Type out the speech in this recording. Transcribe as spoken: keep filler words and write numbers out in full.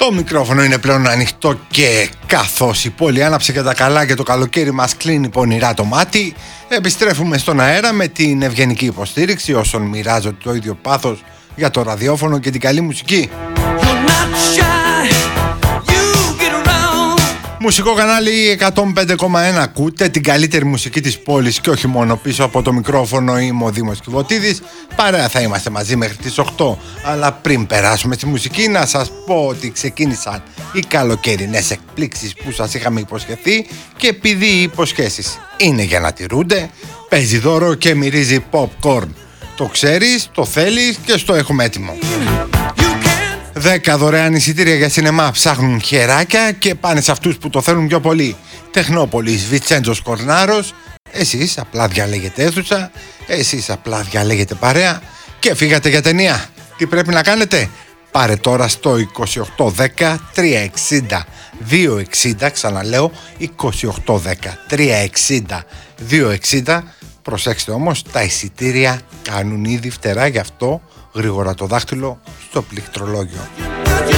Το μικρόφωνο είναι πλέον ανοιχτό και καθώς η πόλη άναψε και τα καλά και το καλοκαίρι μας κλείνει πονηρά το μάτι, επιστρέφουμε στον αέρα με την ευγενική υποστήριξη όσων μοιράζονται το ίδιο πάθος για το ραδιόφωνο και την καλή μουσική. Μουσικό κανάλι εκατόν πέντε κόμμα ένα ακούτε την καλύτερη μουσική της πόλης και όχι μόνο. Πίσω από το μικρόφωνο είμαι ο Δήμος Κιβωτίδης. Παρέα θα είμαστε μαζί μέχρι τις οκτώ. Αλλά πριν περάσουμε στη μουσική να σας πω ότι ξεκίνησαν οι καλοκαιρινές εκπλήξεις που σας είχαμε υποσχεθεί και επειδή οι υποσχέσεις είναι για να τηρούνται, παίζει δώρο και μυρίζει popcorn. Το ξέρεις, το θέλεις και στο έχουμε έτοιμο. δέκα δωρεάν εισιτήρια για σινεμά ψάχνουν χεράκια και πάνε σε αυτούς που το θέλουν πιο πολύ. Τεχνόπολης, Βιτσέντζος Κορνάρος. Εσείς απλά διαλέγετε αίθουσα, εσείς απλά διαλέγετε παρέα και φύγατε για ταινία. Τι πρέπει να κάνετε? Πάρε τώρα στο είκοσι οκτώ δέκα τριακόσια εξήντα διακόσια εξήντα, ξαναλέω είκοσι οκτώ δέκα τριακόσια εξήντα διακόσια εξήντα. Προσέξτε όμως, τα εισιτήρια κάνουν ήδη φτερά, γι' αυτό γρήγορα το δάχτυλο στο πληκτρολόγιο.